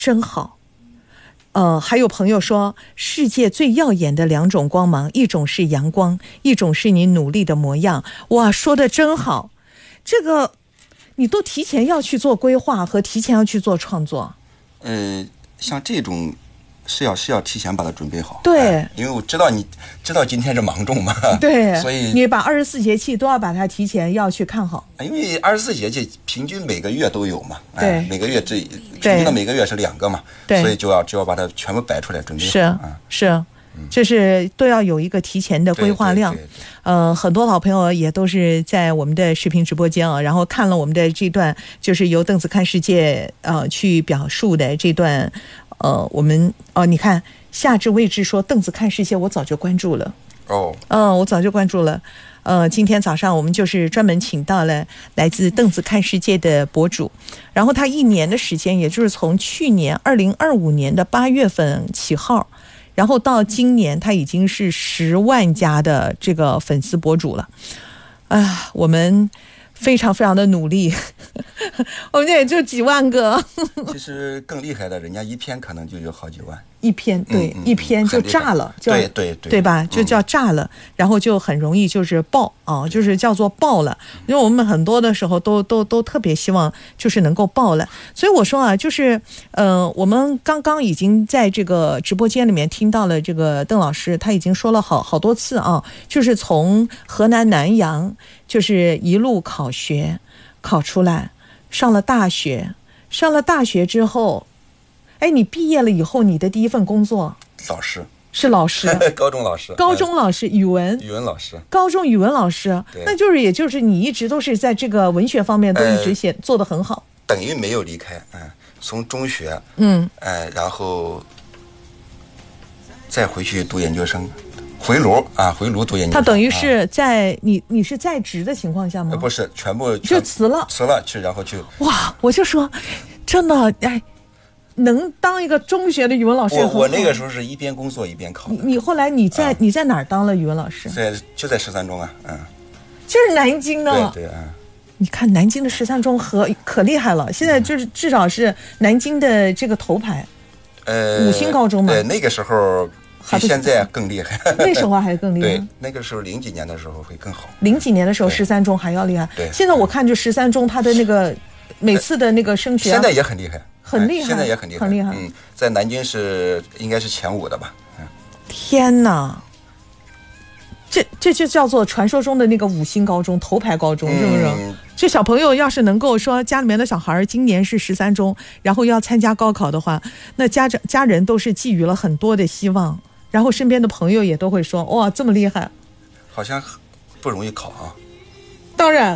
真好。还有朋友说，世界最耀眼的2种光芒，一种是阳光，一种是你努力的模样。哇，说的真好，这个你都提前要去做规划和提前要去做创作。 像这种是要提前把它准备好。 对， 因为我知道你知道今天是芒种嘛。 对， 所以你把24节气都要把它提前要去看好。 因为24节气平均每个月都有嘛。 对， 每个月平均的每个月是2个嘛。 对， 所以就要把它全部摆出来准备好。 是。这是都要有一个提前的规划量。很多老朋友也都是在我们的视频直播间啊，然后看了我们的这段，就是由邓紫看世界去表述的这段。我们你看夏至未至说邓紫看世界，我早就关注了。我早就关注了。今天早上我们就是专门请到了来自邓紫看世界的博主，然后他1年的时间，也就是从去年2025年的8月份起号。然后到今年他已经是10万加的这个粉丝博主了。我们非常非常的努力，我们也就几万个。 其实更厉害的，人家一篇可能就有好几万。 一篇，对，一篇就炸了，对吧？就叫炸了，然后就很容易就是爆就是叫做爆了。因为我们很多的时候都特别希望就是能够爆了。所以我说啊，就是我们刚刚已经在这个直播间里面听到了这个邓老师，他已经说了好多次啊，就是从河南南阳就是一路考学考出来，上了大学之后。你毕业了以后，你的第一份工作是老师高中老师，语文老师， 高中语文老师。那就是也就是你一直都是在这个文学方面都一直做得很好， 等于没有离开。从中学然后再回去读研究生，回炉读研究生。他等于是在你是在职的情况下吗？ 不是，全部就辞了去，然后去。 哇，我就说真的能当一个中学的语文老师。 我那个时候是一边工作一边考。 你后来你在哪儿当了语文老师？ 就在13中就是南京的。 对你看南京的13中可厉害了，现在就是至少是南京的这个头牌，5星高中嘛。 对，那个时候比现在更厉害。 那时候还更厉害。 对，那个时候00几年的时候会更好。 00几年的时候13中还要厉害。 对， 现在我看就13中他的那个每次的那个升学现在也很厉害。 很厉害， 现在也很厉害。在南京应该是前5的吧。 天哪，这就叫做传说中的那个5星高中，头牌高中，是不是？这小朋友要是能够说家里面的小孩今年是13中，然后要参加高考的话，那家人都是寄予了很多的希望，然后身边的朋友也都会说，哇，这么厉害， 好像不容易考啊。 当然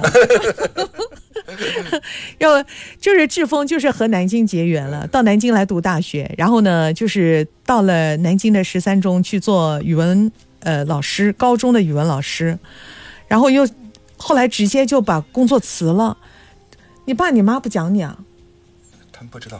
就是志峰就是和南京结缘了，到南京来读大学，然后呢就是到了南京的13中去做语文老师，高中的语文老师，然后又后来直接就把工作辞了。你爸你妈不讲你啊？ 他们不知道。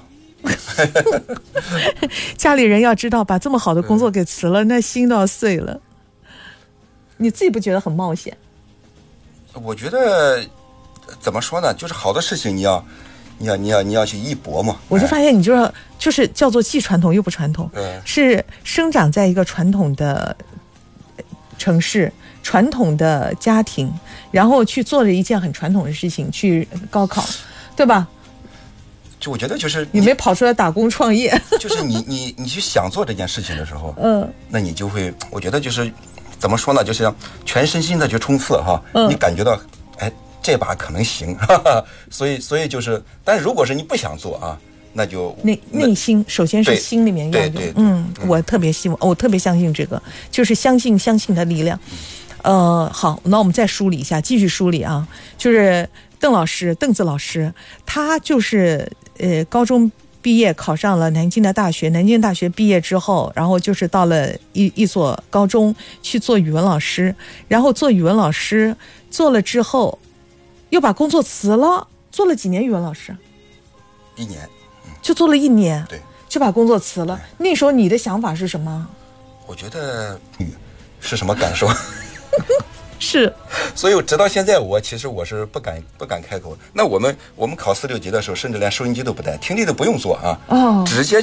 家里人要知道把这么好的工作给辞了，那心都要碎了。你自己不觉得很冒险？ 我觉得怎么说呢，就是好的事情你要去一搏嘛。 我就发现你就是叫做既传统又不传统，是生长在一个传统的城市，传统的家庭，然后去做了一件很传统的事情，去高考，对吧？ 就我觉得就是你没跑出来打工创业， 就是你去想做这件事情的时候，那你就会，我觉得就是怎么说呢，就是全身心的去冲刺哈，你感觉到这把可能行，所以就是，但是如果是你不想做啊，那就内心首先是心里面要有，我特别希望，我特别相信这个，就是相信的力量。好，那我们再梳理一下，继续梳理啊，就是邓紫老师，他就是高中毕业考上了南京的大学，南京大学毕业之后，然后就是到了一所高中去做语文老师，然后做语文老师做了之后，又把工作辞了，做了几年语文老师 ？1年， 就做了1年， 对， 就把工作辞了。那时候你的想法是什么？ 我觉得是什么感受？ 是， 所以直到现在其实我是不敢开口。那我们考4、6级的时候，甚至连收音机都不带，听力都不用做啊，直接